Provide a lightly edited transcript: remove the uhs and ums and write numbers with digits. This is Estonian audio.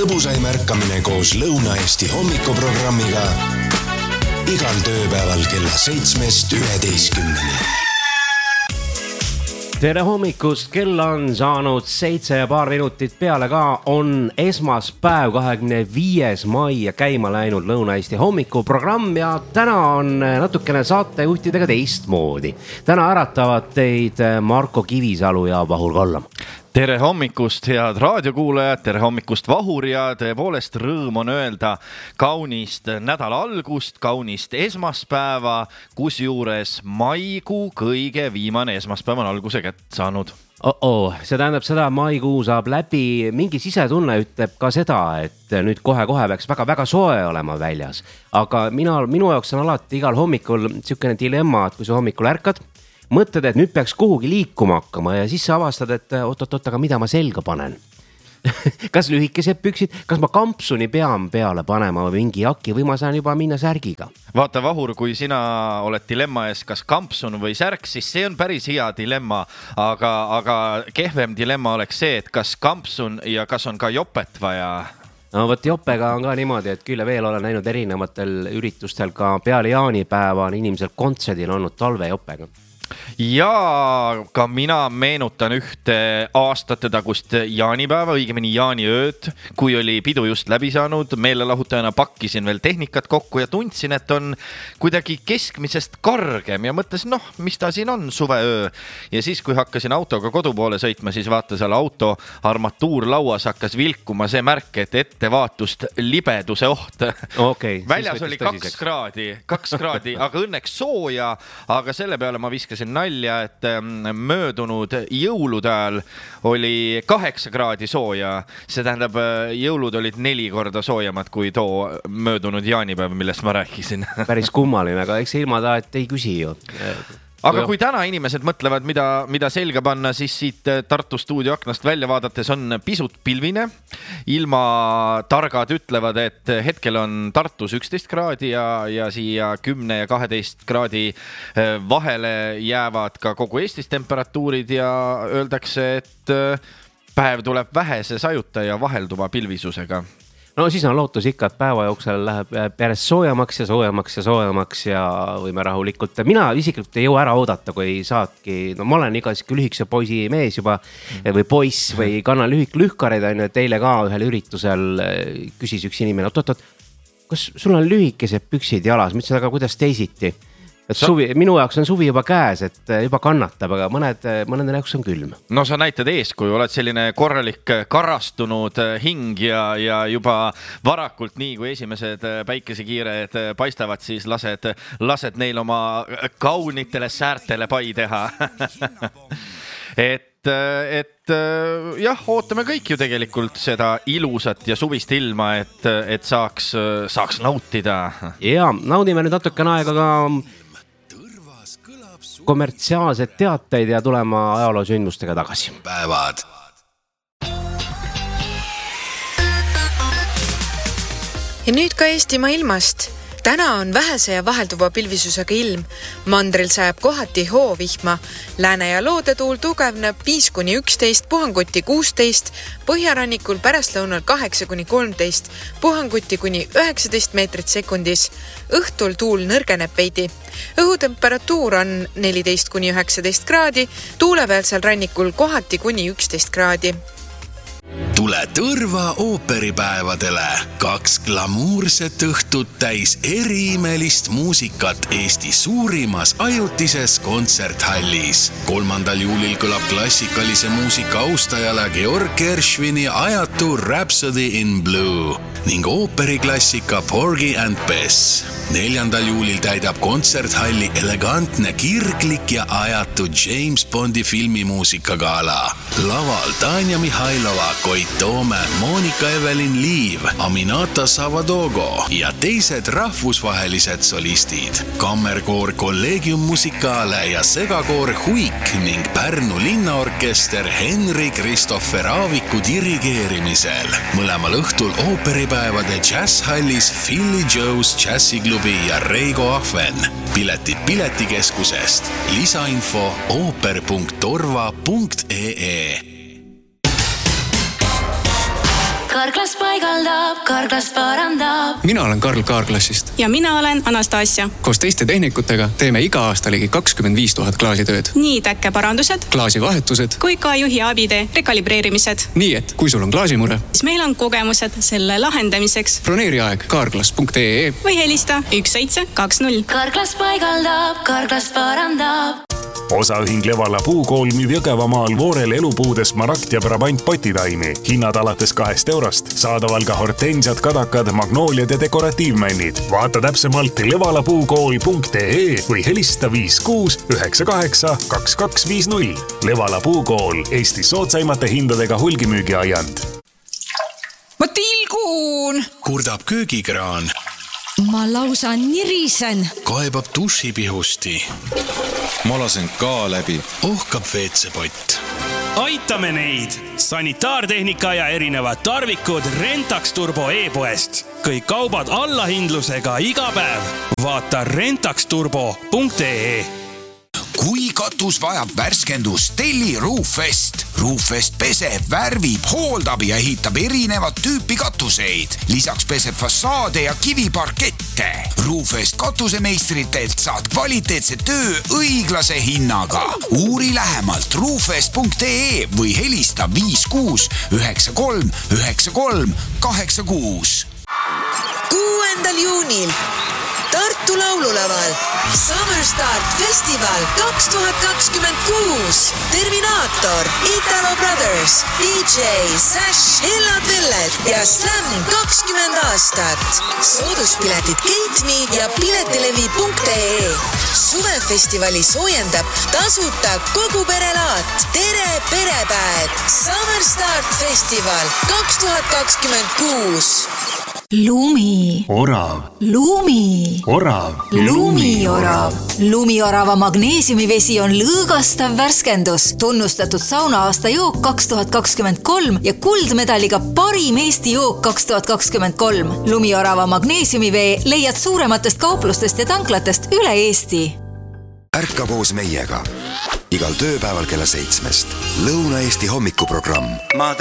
lõbusaim ärkamine koos Lõuna-Eesti hommikuprogrammiga igal tööpäeval kella 7-11. Tere hommikust, kell on saanud 7 ja paar minutit peale ka, on esmaspäev 25. mai ja käima läinud Lõuna-Eesti hommikuprogramm ja täna on natukene saatejuhtidega teistmoodi. Täna äratavad teid Marko Kivisalu ja Vahur Kallam. Tere hommikust, head raadiokuulajad, tere hommikust, Vahur, ja tõepoolest rõõm on öelda kaunist nädala algust, kaunist esmaspäeva, kusjuures maikuu kõige viimane esmaspäev on alguse kätt saanud. See tähendab seda, maikuu saab läbi, mingi sisetunne ütleb ka seda, et nüüd kohe peaks väga soe olema väljas. Aga minu jaoks on alati igal hommikul niisugune dilemma, et kui sa hommikul ärkad, mõtled, et nüüd peaks kuhugi liikuma hakkama ja siis sa avastad, et oot, aga mida ma selga panen? Kas lühikesed püksid, kas ma kampsuni peale panema või mingi jaki või ma saan juba minna särgiga? Vaata, Vahur, kui sina oled dilemma ees, kas kampsun või särk, siis see on päris hea dilemma, aga kehvem dilemma oleks see, et kas kampsun ja kas on ka jopet vaja? No võt jopega on ka niimoodi, et küll veel olen näinud erinevatel üritustel ka peale jaanipäeva on inimesel kontserdil olnud talvejopega. Ja ka mina meenutan ühte aastate tagust jaanipäeva, õigemini jaaniööd, kui oli pidu just läbi saanud, meelelahutajana pakkisin veel tehnikat kokku ja tundsin, et on kuidagi keskmisest kargem ja mõtlesin, mis ta siin on suveöö. Ja siis, kui hakkasin autoga kodu poole sõitma, siis vaata seal auto armatuurlauas hakkas vilkuma see märk, et ettevaatust libeduse oht. Okay, väljas oli 2 kraadi, aga õnneks sooja, aga selle peale ma viskasin nalja, et möödunud jõulude ajal oli 8 kraadi sooja. See tähendab, jõulud olid 4 korda soojamad kui too möödunud jaanipäev, millest ma rääkisin. Päris kummaline, aga eks ilma ta, et ei küsi ju. Aga kui täna inimesed mõtlevad, mida selga panna, siis siit Tartu stuudio aknast välja vaadates on pisut pilvine. Ilma targad ütlevad, et hetkel on Tartus 11 kraadi ja siia 10 ja 12 kraadi vahele jäävad ka kogu Eestis temperatuurid ja öeldakse, et päev tuleb vähese sajuta ja vahelduva pilvisusega. No siis on lootus ikka, et päeva jooksel läheb päris soojamaks ja võime rahulikult. Mina isiklikult ei jõua ära oodata, kui saadki, ma olen igasiku lühikese poisi mees juba või poiss või kannan lühkareid, et eile ka ühel üritusel küsis üks inimene, oot, kas sul on lühikesed püksid jalas, mõtlesin, aga kuidas teisiti? Minu jaoks on suvi juba käes, et juba kannatab, aga mõnede jaoks on külm. No sa näitad eeskuju, oled selline korralik karastunud hing ja juba varakult nii, kui esimesed päikesekiired paistavad, siis lased neil oma kaunitele säärtele pai teha. Et jah, ootame kõik ju tegelikult seda ilusat ja suvist ilma, et saaks nautida. Ja naudime nüüd natukene aega ka kommertsiaalsed teateid ja tulema ajaloosündmustega tagasi. Päevad. Ja nüüd ka Eestimaa ilmast. Täna on vähese ja vahelduva pilvisusega ilm. Mandril sajab kohati hoovihma. Lääne- ja loodetuul tugevneb 5-11, puhanguti 16, põhjarannikul pärastlõunal 8-13, puhanguti kuni 19 meetrit sekundis. Õhtul tuul nõrgeneb veidi. Õhutemperatuur on 14-19 kraadi, tuulepealsel rannikul kohati kuni 11 kraadi. Tule Tõrva ooperipäevadele. 2 glamuurset õhtut täis eriimelist muusikat Eesti suurimas ajutises kontserthallis. 3. juulil kõlab klassikalise muusika austajale Georg Gershwini ajatu Rhapsody in Blue ning ooperiklassika Porgy and Bess. 4. juulil täidab kontserthalli elegantne, kirglik ja ajatu James Bondi filmimuusikagala. Laval Tanja Mihhailova, Koit Toome, Monika Evelin Liiv, Aminata Savadogo ja teised rahvusvahelised solistid. Kammerkoor Collegium Musicale ja segakoor Huik ning Pärnu linnaorkester Henri Kristoffer Aaviku dirigeerimisel. Mõlemal õhtul ooperipäevade jazzhallis Philly Joe's Jazziklubi ja Reigo Ahven. Piletid Piletikeskusest. Lisainfo ooper.torva.ee. Carglass paigaldab, Carglass parandab. Mina olen Karl Kaarklassist. Ja mina olen Anastasia. Koos teiste tehnikutega teeme iga aasta ligi 25 000 klaasitööd. Nii täkkeparandused, klaasivahetused kui ka juhi abide rekalibreerimised. Nii et kui sul on klaasimure, siis meil on kogemused selle lahendamiseks. Broneeri aeg carglass.ee või helista 1720. Carglass paigaldab, Carglass parandab. Osaühing Levala puukool müüb Jõgevamaal Voorel elupuudes Marakt ja Brabant potitaimi. Hinnad alates 2 eurost. Saadaval ka hortensiad, kadakad, magnooliad ja dekoratiivmännid. Vaata täpsemalt levalapuukool.ee või helista 56 98 2250. Levala puukool, Eesti soodsaimate hindadega hulgimüügiajand. Ma tilgun! Kurdab köögikraan. Ma lausa nirisen. Kaebab dušipihusti. Ma lasen ka läbi. Ohkab veetsepott. Aitame neid! Sanitaartehnika ja erinevad tarvikud Rentax Turbo e-poest. Kõik kaubad allahindlusega iga päev. Vaata rentaxturbo.ee. Kui katus vajab värskendust, telli Roofest. Roofest peseb, värvib, hooldab ja ehitab erinevat tüüpi katuseid. Lisaks peseb fassaade ja kiviparkette. Roofest katusemeistritelt saad kvaliteetse töö õiglase hinnaga. Uuri lähemalt roofest.ee või helista 56 93 93 86. 6. juunil Tartu laululaval Summer Start Festival 2026. Terminaator, Italo Brothers, DJ, Sash, Hellad Vellet ja Slam 20 aastat. Sooduspiletid Gateme ja piletilevi.ee. Suvefestivali soojendab tasuta kogu perelaat. Tere perepäev! Summer Start Festival 2026. Lumi. Orav. Lumi. Orav. Lumiorav. Lumiorava magneesiumivesi on lõõgastav värskendus, tunnustatud saunaaasta jook 2023 ja kuldmedaliga parim Eesti jook 2023. Lumiorava magneesiumivee leiad suurematest kauplustest ja tanklatest üle Eesti. Ärka koos meiega. Igal tööpäeval kella 7. Lõuna-Eesti hommikuprogramm.